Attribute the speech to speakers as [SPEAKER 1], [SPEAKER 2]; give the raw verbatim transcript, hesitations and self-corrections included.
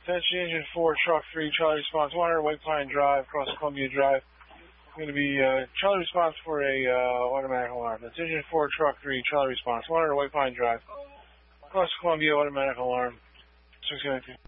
[SPEAKER 1] Attention Engine four, Truck three, Charlie Response one hundred, White Pine Drive, across Columbia Drive. Going to be uh, Charlie Response for a uh, automatic alarm. That's Engine four, Truck three, Charlie Response one hundred, White Pine Drive, across Columbia, automatic alarm. six connected.